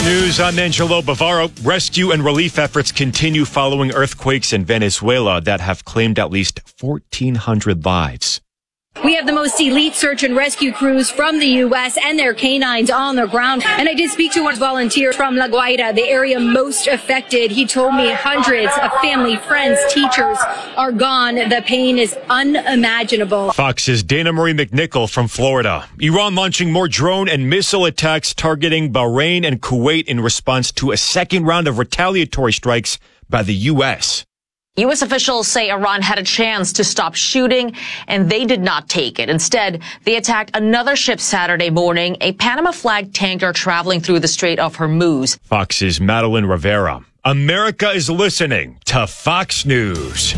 News, I'm Angelo Bavaro. Rescue and relief efforts continue following earthquakes in Venezuela that have claimed at least 1,400 lives. We have the most elite search and rescue crews from the U.S. and their canines on the ground. And I did speak to one volunteer from La Guaira, the area most affected. He told me hundreds of family, friends, teachers are gone. The pain is unimaginable. Fox's Dana Marie McNichol from Florida. Iran launching more drone and missile attacks targeting Bahrain and Kuwait in response to a second round of retaliatory strikes by the U.S. U.S. officials say Iran had a chance to stop shooting, and they did not take it. Instead, they attacked another ship Saturday morning, a Panama-flagged tanker traveling through the Strait of Hormuz. Fox's Madeline Rivera. America is listening to Fox News.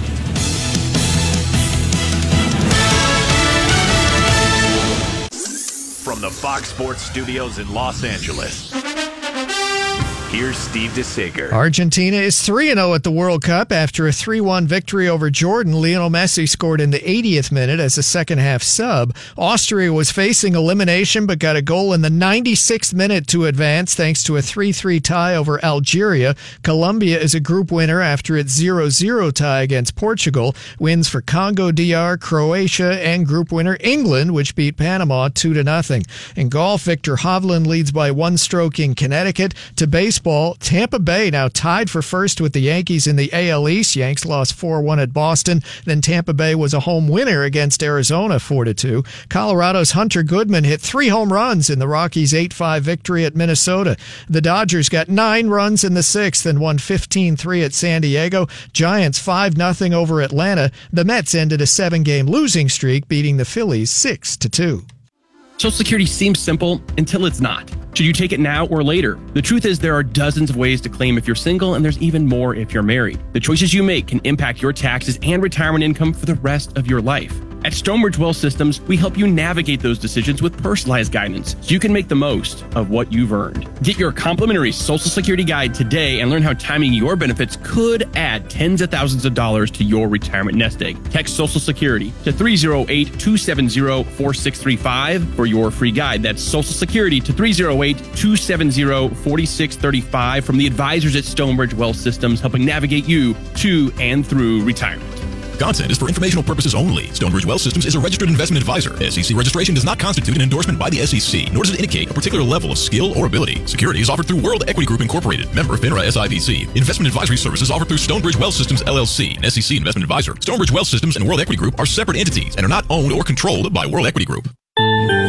From the Fox Sports Studios in Los Angeles, here's Steve DeSager. Argentina is 3-0 at the World Cup after a 3-1 victory over Jordan. Lionel Messi scored in the 80th minute as a second-half sub. Austria was facing elimination but got a goal in the 96th minute to advance thanks to a 3-3 tie over Algeria. Colombia is a group winner after its 0-0 tie against Portugal. Wins for Congo DR, Croatia, and group winner England, which beat Panama 2-0. In golf, Victor Hovland leads by one stroke in Connecticut. To baseball, Tampa Bay now tied for first with the Yankees in the AL East. Yanks lost 4-1 at Boston. Then Tampa Bay was a home winner against Arizona 4-2. Colorado's Hunter Goodman hit 3 home runs in the Rockies' 8-5 victory at Minnesota. The Dodgers got 9 runs in the 6th and won 15-3 at San Diego. Giants 5-0 over Atlanta. The Mets ended a 7-game losing streak, beating the Phillies 6-2. Social Security seems simple until it's not. Should you take it now or later? The truth is there are dozens of ways to claim if you're single, and there's even more if you're married. The choices you make can impact your taxes and retirement income for the rest of your life. At Stonebridge Wealth Systems, we help you navigate those decisions with personalized guidance so you can make the most of what you've earned. Get your complimentary Social Security guide today and learn how timing your benefits could add tens of thousands of dollars to your retirement nest egg. Text Social Security to 308-270-4635 for your free guide. That's Social Security to 308-270-4635 from the advisors at Stonebridge Wealth Systems, helping navigate you to and through retirement. Content is for informational purposes only. Stonebridge Wealth Systems is a registered investment advisor. SEC registration does not constitute an endorsement by the SEC, nor does it indicate a particular level of skill or ability. Securities offered through World Equity Group Incorporated, member FINRA SIPC. Investment advisory services offered through Stonebridge Wealth Systems LLC, an SEC investment advisor. Stonebridge Wealth Systems and World Equity Group are separate entities and are not owned or controlled by World Equity Group.